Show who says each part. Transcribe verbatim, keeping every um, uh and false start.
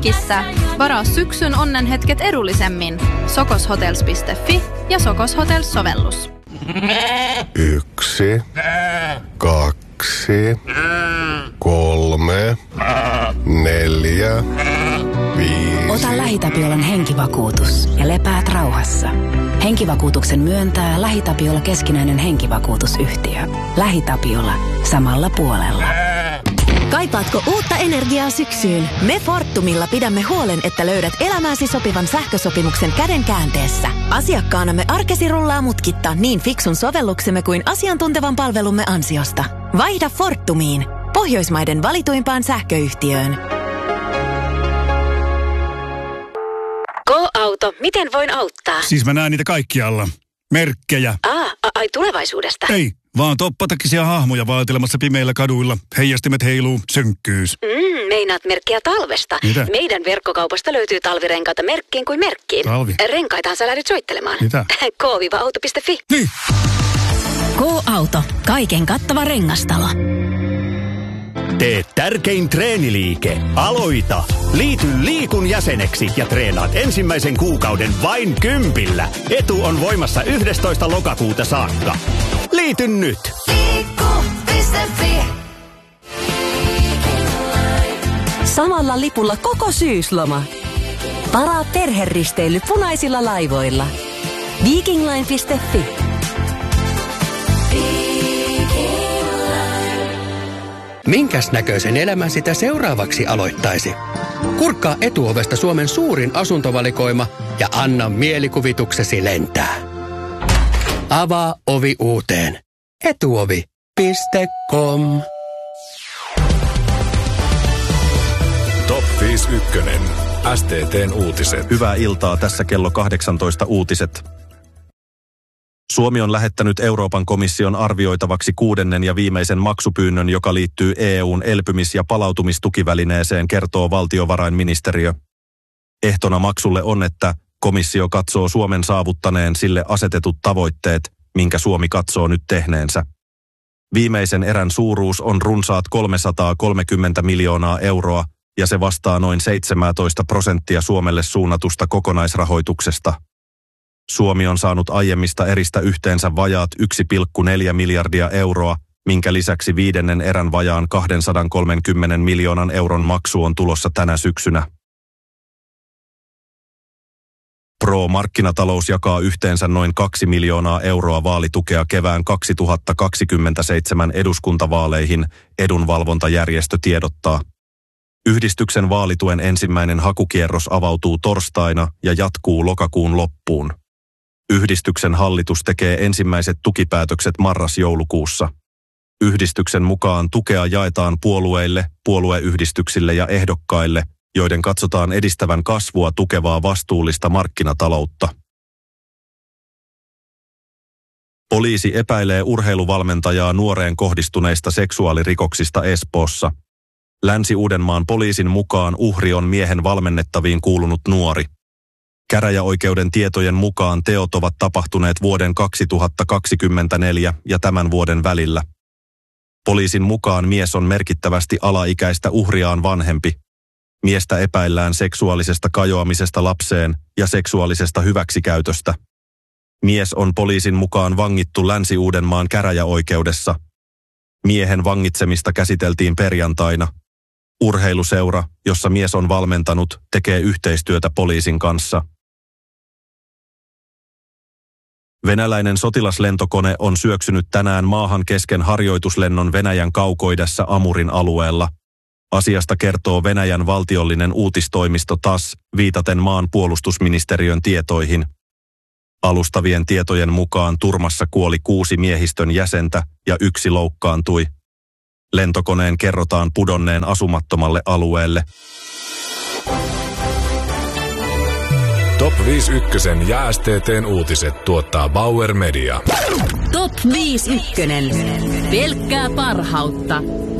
Speaker 1: henkissä. Varaa syksyn onnenhetket edullisemmin. sokoshotels piste fi ja Sokos Hotels-sovellus.
Speaker 2: Yksi, kaksi, kolme, neljä, viisi.
Speaker 3: Ota LähiTapiolan henkivakuutus ja lepäät rauhassa. Henkivakuutuksen myöntää LähiTapiola keskinäinen henkivakuutusyhtiö. LähiTapiola. Samalla puolella.
Speaker 4: Kaipaatko uutta energiaa syksyyn? Me Fortumilla pidämme huolen, että löydät elämääsi sopivan sähkösopimuksen käden käänteessä. Asiakkaanamme arkesi rullaa mutkitta niin fiksun sovelluksemme kuin asiantuntevan palvelumme ansiosta. Vaihda Fortumiin, Pohjoismaiden valituimpaan sähköyhtiöön.
Speaker 5: Go-auto, miten voin auttaa?
Speaker 6: Siis mä näen niitä kaikkialla. Merkkejä.
Speaker 5: Aa, ai tulevaisuudesta.
Speaker 6: Ei, vaan toppatakisia hahmoja vaatelemassa pimeillä kaduilla. Heijastimet heiluu, sönkkyys.
Speaker 5: Mm, meinaat merkkiä talvesta.
Speaker 6: Mitä?
Speaker 5: Meidän verkkokaupasta löytyy talvirenkaita merkkiin kuin merkkiin.
Speaker 6: Talvi?
Speaker 5: Renkaitahan sä lähdyt soittelemaan.
Speaker 6: Mitä?
Speaker 5: K viiva auto piste fi.
Speaker 6: Niin.
Speaker 3: K-auto. Kaiken kattava rengastalo.
Speaker 7: Tee tärkein treeniliike. Aloita! Liity Liikun jäseneksi ja treenaat ensimmäisen kuukauden vain kympillä. Etu on voimassa yhdestoista lokakuuta saakka. Liity nyt!
Speaker 4: Liikku piste fi.
Speaker 8: Samalla lipulla koko syysloma. Varaa perheristeily punaisilla laivoilla. Vikingline piste fi.
Speaker 9: Minkäs näköisen elämän sitä seuraavaksi aloittaisi? Kurkkaa Etuovesta Suomen suurin asuntovalikoima ja anna mielikuvituksesi lentää. Avaa ovi uuteen. etuovi piste com.
Speaker 10: Top viisikymmentäyksi. S T T:n uutiset.
Speaker 11: Hyvää iltaa, tässä kello kahdeksantoista uutiset. Suomi on lähettänyt Euroopan komission arvioitavaksi kuudennen ja viimeisen maksupyynnön, joka liittyy E U:n elpymis- ja palautumistukivälineeseen, kertoo valtiovarainministeriö. Ehtona maksulle on, että komissio katsoo Suomen saavuttaneen sille asetetut tavoitteet, minkä Suomi katsoo nyt tehneensä. Viimeisen erän suuruus on runsaat kolmesataakolmekymmentä miljoonaa euroa, ja se vastaa noin seitsemäntoista prosenttia Suomelle suunnatusta kokonaisrahoituksesta. Suomi on saanut aiemmista eristä yhteensä vajaat yksi pilkku neljä miljardia euroa, minkä lisäksi viidennen erän vajaan kaksisataakolmekymmentä miljoonan euron maksu on tulossa tänä syksynä. Pro-markkinatalous jakaa yhteensä noin kaksi miljoonaa euroa vaalitukea kevään kaksituhattakaksikymmentäseitsemän eduskuntavaaleihin, edunvalvontajärjestö tiedottaa. Yhdistyksen vaalituen ensimmäinen hakukierros avautuu torstaina ja jatkuu lokakuun loppuun. Yhdistyksen hallitus tekee ensimmäiset tukipäätökset marras-joulukuussa. Yhdistyksen mukaan tukea jaetaan puolueille, puolueyhdistyksille ja ehdokkaille, joiden katsotaan edistävän kasvua tukevaa vastuullista markkinataloutta. Poliisi epäilee urheiluvalmentajaa nuoreen kohdistuneista seksuaalirikoksista Espoossa. Länsi-Uudenmaan poliisin mukaan uhri on miehen valmennettaviin kuulunut nuori. Käräjäoikeuden tietojen mukaan teot ovat tapahtuneet vuoden kaksituhattakaksikymmentäneljä ja tämän vuoden välillä. Poliisin mukaan mies on merkittävästi alaikäistä uhriaan vanhempi. Miestä epäillään seksuaalisesta kajoamisesta lapseen ja seksuaalisesta hyväksikäytöstä. Mies on poliisin mukaan vangittu Länsi-Uudenmaan käräjäoikeudessa. Miehen vangitsemista käsiteltiin perjantaina. Urheiluseura, jossa mies on valmentanut, tekee yhteistyötä poliisin kanssa. Venäläinen sotilaslentokone on syöksynyt tänään maahan kesken harjoituslennon Venäjän kaukoidässä Amurin alueella. Asiasta kertoo Venäjän valtiollinen uutistoimisto T A S S viitaten maan puolustusministeriön tietoihin. Alustavien tietojen mukaan turmassa kuoli kuusi miehistön jäsentä ja yksi loukkaantui. Lentokoneen kerrotaan pudonneen asumattomalle alueelle.
Speaker 10: Top viisikymmentäyksi ja S T T:n uutiset tuottaa Bauer Media.
Speaker 8: Top viisikymmentäyksi. Pelkkää parhautta.